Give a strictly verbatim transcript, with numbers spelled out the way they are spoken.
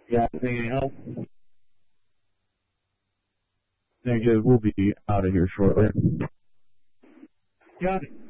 Yeah, anything else? Negative. We'll be out of here shortly. Got it.